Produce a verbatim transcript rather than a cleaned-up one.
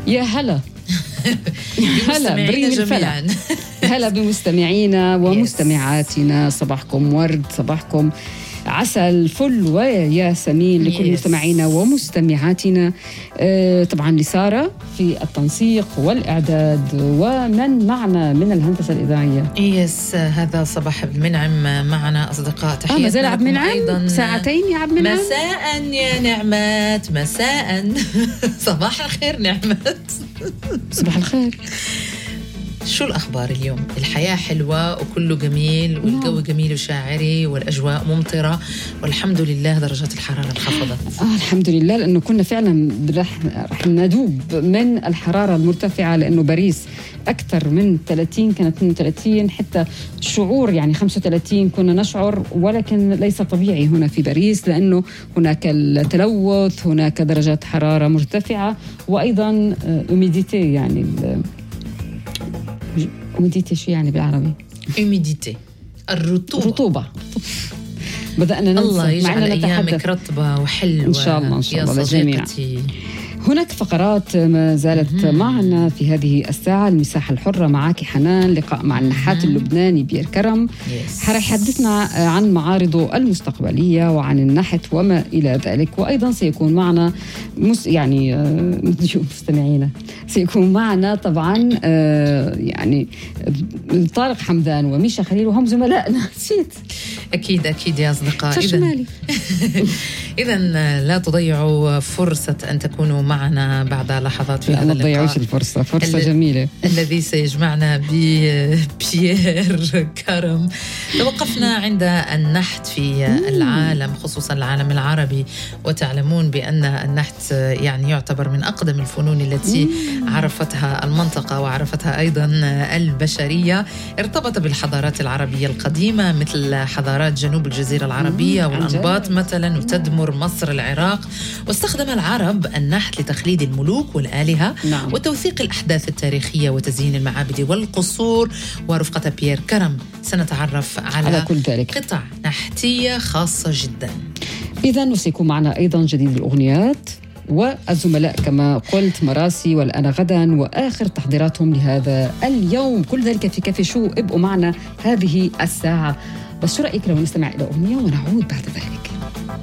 يا هلا هلا بريم الفلح. هلا بمستمعينا ومستمعاتنا، صباحكم ورد، صباحكم عسل فل وياسمين لكل مستمعينا ومستمعاتنا. آه طبعا لسارة في التنسيق والإعداد، ومن معنا من الهندسة الإذاعية. يس هذا صباح المنعم معنا أصدقاء. تحياتنا. آه مازال عبد المنعم أيضا ساعتين يا عبد المنعم. مساء يا نعمات، مساء. صباح الخير نعمات. صباح الخير. شو الأخبار اليوم؟ الحياة حلوة وكله جميل، والجو جميل وشاعري، والأجواء ممطرة والحمد لله درجات الحرارة انخفضت. آه الحمد لله، لأنه كنا فعلا رح, رح ندوب من الحرارة المرتفعة، لأنه باريس أكثر من ثلاثين، كانت اثنين وثلاثين، حتى شعور يعني خمسة وثلاثين كنا نشعر، ولكن ليس طبيعي هنا في باريس، لأنه هناك التلوث، هناك درجات حرارة مرتفعة، وأيضا أميديتي يعني أميديتي شو يعني بالعربي؟ أميديتي الرطوبة. الرطوبة. بدأنا ننسى. الله يجعل أيامك رطبة وحلوة إن شاء الله إن شاء الله للجميع. هناك فقرات ما زالت مم. معنا في هذه الساعة. المساحة الحرة معك حنان، لقاء مع النحات اللبناني بيير كرم، حيحدثنا عن معارضه المستقبلية وعن النحت وما إلى ذلك. وأيضا سيكون معنا مس يعني مستمعينا سيكون معنا طبعا يعني طارق حمدان وميشا خليل، وهم زملائنا. نسيت. أكيد أكيد يا أصدقاء. إذا لا تضيعوا فرصة أن تكونوا معنا بعد لحظات في هذا اللقاء. لا تضيعوش الفرصة، فرصة جميلة الذي سيجمعنا ببيير كرم. توقفنا عند النحت في العالم، خصوصا العالم العربي، وتعلمون بأن النحت يعني يعتبر من أقدم الفنون التي عرفتها المنطقة وعرفتها أيضا البشرية. ارتبط بالحضارات العربية القديمة مثل حضارات جنوب الجزيرة العربية والأنباط مثلا، وتدمر مصر العراق. واستخدم العرب النحت لتخليد الملوك والآلهة نعم. وتوثيق الأحداث التاريخية وتزيين المعابد والقصور. ورفقة بيير كرم سنتعرف على, على كل ذلك. قطع نحتية خاصة جدا. إذن وسيكون معنا أيضا جديد الأغنيات والزملاء كما قلت مراسي والأنا غدا وآخر تحضيراتهم لهذا اليوم. كل ذلك في كافي شو. ابقوا معنا هذه الساعة. بس شو رأيك لو نستمع إلى أغنية ونعود بعد ذلك؟